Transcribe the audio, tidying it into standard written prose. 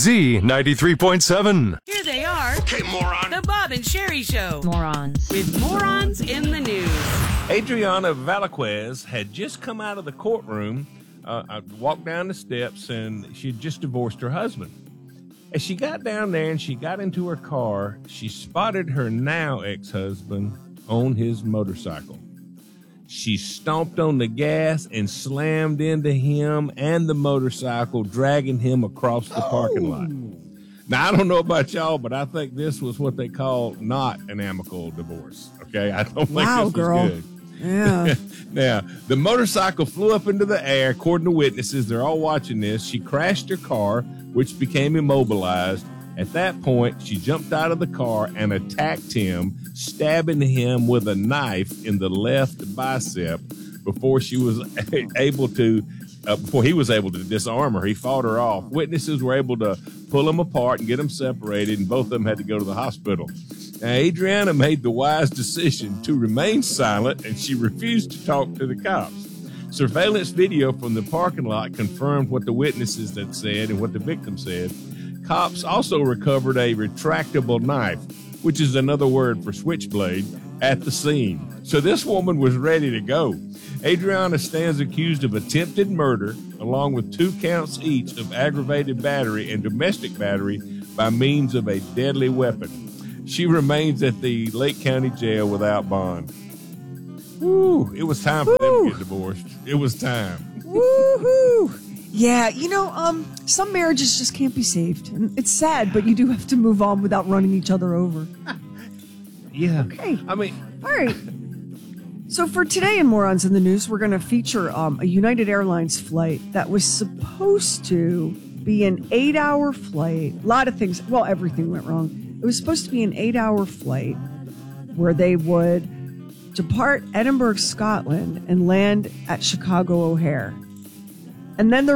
Z93.7. Here they are. Okay, moron. The Bob and Sherry Show. Morons. With morons in the news. Adriana Velasquez had just come out of the courtroom, walked down the steps, and she had just divorced her husband. As she got down there and she got into her car, she spotted her now ex-husband on his motorcycle. She stomped on the gas and slammed into him and the motorcycle, dragging him across the parking lot. Now, I don't know about y'all, but I think this was what they call not an amicable divorce. Okay, I don't think this was good. Yeah. Now, the motorcycle flew up into the air. According to witnesses, they're all watching this. She crashed her car, which became immobilized. At that point, she jumped out of the car and attacked him, stabbing him with a knife in the left bicep before he was able to disarm her. He fought her off. Witnesses were able to pull them apart and get them separated, and both of them had to go to the hospital. Now, Adriana made the wise decision to remain silent, and she refused to talk to the cops. Surveillance video from the parking lot confirmed what the witnesses had said and what the victim said. Cops also recovered a retractable knife, which is another word for switchblade, at the scene. So this woman was ready to go. Adriana stands accused of attempted murder, along with 2 counts each of aggravated battery and domestic battery by means of a deadly weapon. She remains at the Lake County Jail without bond. Woo! It was time for them to get divorced. It was time. Woo-hoo! Yeah, some marriages just can't be saved. And it's sad, but you do have to move on without running each other over. Yeah. Okay. I mean, all right. So for today in Morons in the News, we're going to feature a United Airlines flight that was supposed to be an 8-hour flight. A lot of things. Well, everything went wrong. It was supposed to be an 8-hour flight where they would depart Edinburgh, Scotland, and land at Chicago O'Hare. And then